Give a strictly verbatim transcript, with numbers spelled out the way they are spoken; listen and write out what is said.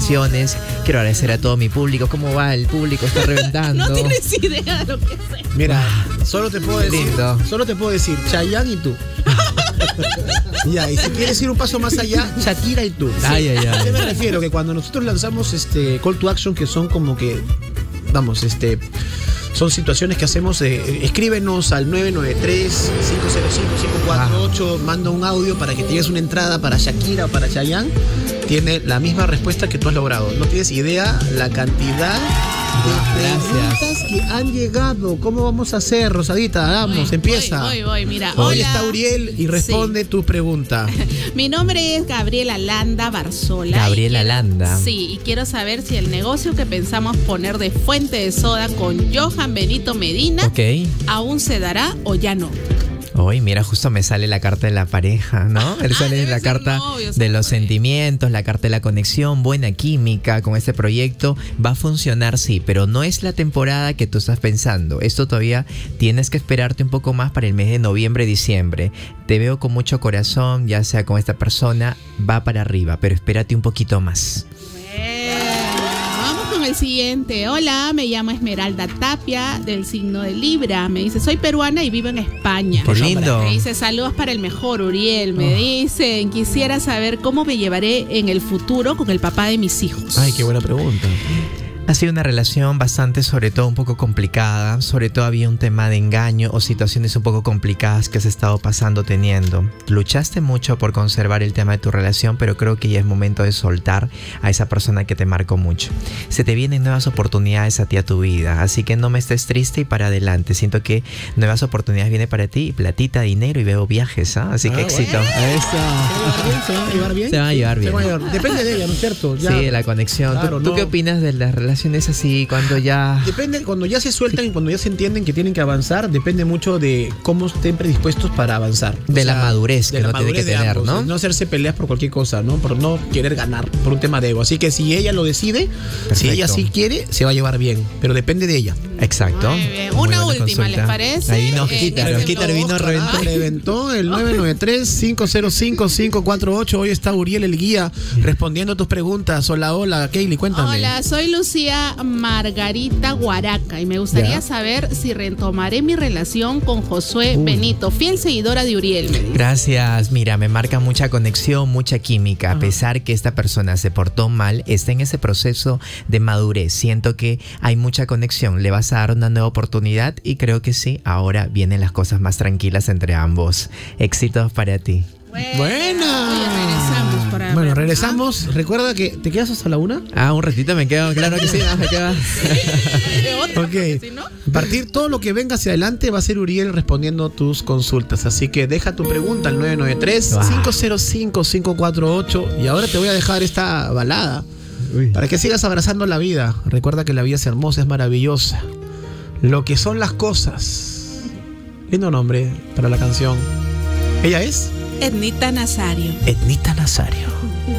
felicitaciones. Quiero agradecer a todo mi público. ¿Cómo va el público? Está reventando. No tienes idea de lo que sé. Mira, solo te puedo decir, Lindo. solo te puedo decir, Chayanne y tú. Ya, y si quieres ir un paso más allá, Shakira y tú. Ay, ay, ay. ¿A qué me refiero? Que cuando nosotros lanzamos este Call to Action, que son como que, vamos, este, son situaciones que hacemos, eh, escríbenos al nueve nueve tres, cinco cero cinco, cinco cuatro ocho, manda un audio para que te llegues una entrada para Shakira o para Chayanne. Tiene la misma respuesta que tú has logrado. No tienes idea la cantidad de preguntas que han llegado. ¿Cómo vamos a hacer, Rosadita? Vamos, Voy, empieza. Voy, voy, voy, mira. Hoy Hola. está Uriel y responde Sí. tu pregunta. Mi nombre es Gabriela Landa Barzola. Gabriela y quiero- Landa. Sí, y quiero saber si el negocio que pensamos poner de Fuente de Soda con Johan Benito Medina Ok. aún se dará o ya no. Hoy, mira, justo me sale la carta de la pareja, ¿no? Él sale debe la ser carta novios, de los hombre. sentimientos, la carta de la conexión, buena química con este proyecto. Va a funcionar, sí, pero no es la temporada que tú estás pensando. Esto todavía tienes que esperarte un poco más para el mes de noviembre, diciembre. Te veo con mucho corazón, ya sea con esta persona, va para arriba, pero espérate un poquito más. Vamos con el siguiente. Hola, me llamo Esmeralda Tapia, del signo de Libra. Me dice, soy peruana y vivo en España. Qué lindo. Me dice, saludos para el mejor, Uriel. Me dicen, quisiera saber cómo me llevaré en el futuro con el papá de mis hijos. Ay, qué buena pregunta. Ha sido una relación bastante, sobre todo un poco complicada, sobre todo había un tema de engaño o situaciones un poco complicadas que has estado pasando teniendo. Luchaste mucho por conservar el tema de tu relación, pero creo que ya es momento de soltar a esa persona que te marcó mucho. Se te vienen nuevas oportunidades a ti, a tu vida, así que no me estés triste y para adelante. Siento que nuevas oportunidades vienen para ti, platita, dinero y veo viajes, ¿ah? Así que Ah, éxito. Eso. ¿Se van a llevar bien? Se van a llevar bien. Se van a llevar- Depende de ella, ¿no es cierto? Ya- Sí, la conexión. ¿Tú- Claro, ¿Tú, no. qué opinas de las relaciones así cuando ya... Depende, cuando ya se sueltan y cuando ya se entienden que tienen que avanzar, depende mucho de cómo estén predispuestos para avanzar. De la madurez que de la uno tiene madurez que de tener, ambos, ¿no? No hacerse peleas por cualquier cosa, ¿no? Por no querer ganar, por un tema de ego. Así que si ella lo decide, si Perfecto. ella sí quiere, se va a llevar bien. Pero depende de ella. Exacto. Muy bien. Muy Una buena última, consulta. ¿les parece? Ahí nos En quita, este nos quita el vino, blog. reventó. Reventó el nueve nueve tres, cinco cero cinco, cinco cuatro ocho. Hoy está Uriel, el guía, respondiendo a tus preguntas. Hola, hola, Kaylee, cuéntame. Hola, soy Lucía Margarita Guaraca y me gustaría Ya. saber si retomaré mi relación con Josué Uy. Benito, fiel seguidora de Uriel. Me dice. Gracias, mira, me marca mucha conexión, mucha química. A pesar que esta persona se portó mal, está en ese proceso de madurez. Siento que hay mucha conexión. Le vas a dar una nueva oportunidad y creo que sí, ahora vienen las cosas más tranquilas entre ambos. Éxitos para ti. Buena. Oye, regresamos para Bueno, ver, regresamos. Recuerda que te quedas hasta la una. Ah, un ratito me quedo, claro que sí, no, me quedo. ¿no? Otra, Ok. porque si no- A partir todo lo que venga hacia adelante va a ser Uriel respondiendo tus consultas. Así que deja tu pregunta al nueve nueve tres, cinco cero cinco, cinco cuatro ocho. Y ahora te voy a dejar esta balada Uy. para que sigas abrazando la vida. Recuerda que la vida es hermosa, es maravillosa. Lo que son las cosas. Lindo nombre para la canción. ¿Ella es? Ednita Nazario. Ednita Nazario.